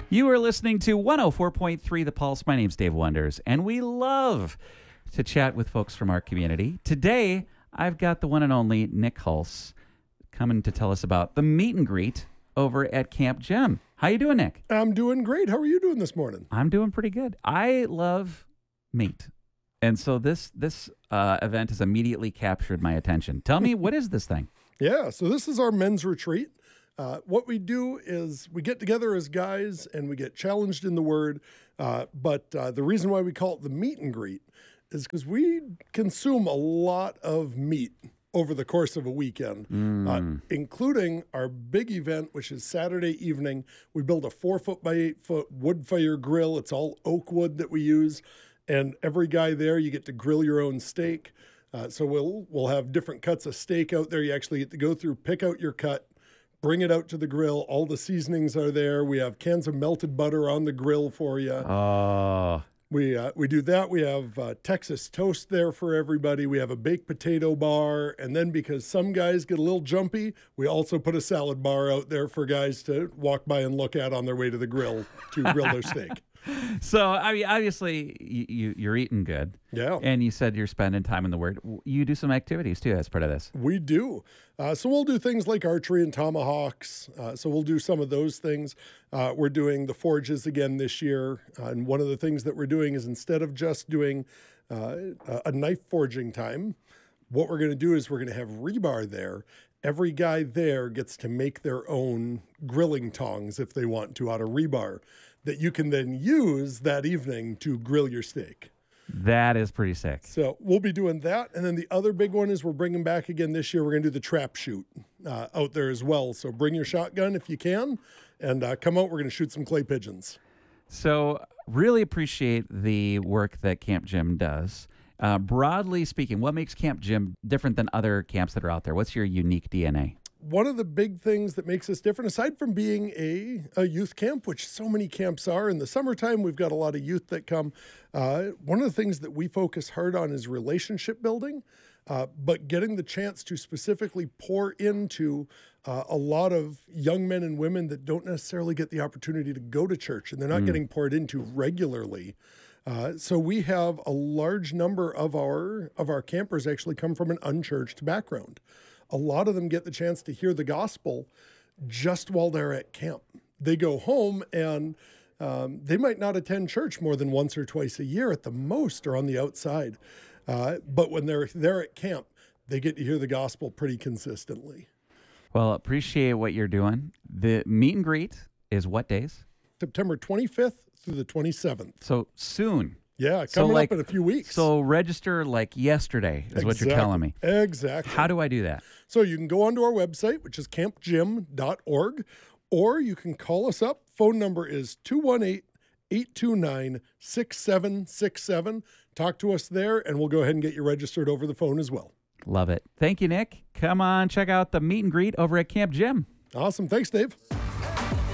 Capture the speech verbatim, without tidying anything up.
You are listening to one oh four point three The Pulse. My name's Dave Wonders, and we love to chat with folks from our community. Today, I've got the one and only Nick Hulse coming to tell us about the meet and greet over at Camp Jim. How you doing, Nick? I'm doing great. How are you doing this morning? I'm doing pretty good. I love meat, and so this this uh, event has immediately captured my attention. Tell me, what is this thing? Yeah, so this is our men's retreat. Uh, what we do is we get together as guys and we get challenged in the word. Uh, but uh, the reason why we call it the meet and greet is because we consume a lot of meat over the course of a weekend, mm. uh, including our big event, which is Saturday evening. We build a four foot by eight foot wood fire grill. It's all oak wood that we use. And every guy there, you get to grill your own steak. Uh, so we'll we'll have different cuts of steak out there. You actually get to go through, pick out your cut, bring it out to the grill. All the seasonings are there. We have cans of melted butter on the grill for you. Oh. We uh, we do that. We have uh, Texas toast there for everybody. We have a baked potato bar. And then because some guys get a little jumpy, we also put a salad bar out there for guys to walk by and look at on their way to the grill to grill their steak. So, I mean, obviously, you, you're eating good. Yeah. And you said you're spending time in the Word. You do some activities, too, as part of this. We do. Uh, so we'll do things like archery and tomahawks. Uh, so we'll do some of those things. Uh, we're doing the forges again this year. Uh, and one of the things that we're doing is instead of just doing uh, a knife forging time, what we're going to do is we're going to have rebar there. Every guy there gets to make their own grilling tongs if they want to out of rebar that you can then use that evening to grill your steak. That is pretty sick. So we'll be doing that. And then the other big one is we're bringing back again this year, we're going to do the trap shoot uh, out there as well. So bring your shotgun if you can and uh, come out. We're going to shoot some clay pigeons. So really appreciate the work that Camp Jim does. Uh, broadly speaking, what makes Camp Jim different than other camps that are out there? What's your unique D N A? One of the big things that makes us different, aside from being a, a youth camp, which so many camps are, in the summertime, we've got a lot of youth that come. Uh, one of the things that we focus hard on is relationship building, uh, but getting the chance to specifically pour into uh, a lot of young men and women that don't necessarily get the opportunity to go to church, and they're not mm. getting poured into regularly. Uh, so we have a large number of our of our campers actually come from an unchurched background. A lot of them get the chance to hear the gospel just while they're at camp. They go home and um, they might not attend church more than once or twice a year at the most or on the outside. Uh, but when they're there at camp, they get to hear the gospel pretty consistently. Well, appreciate what you're doing. The meet and greet is what days? September twenty-fifth through the twenty-seventh. So soon. Yeah, coming so like, up in a few weeks. So register like yesterday is exactly. what you're telling me. Exactly. How do I do that? So you can go onto our website, which is camp jim dot org, or you can call us up. Phone number is two one eight, eight two nine, six seven six seven. Talk to us there, and we'll go ahead and get you registered over the phone as well. Love it. Thank you, Nick. Come on, check out the meet and greet over at Camp Jim. Awesome. Thanks, Dave.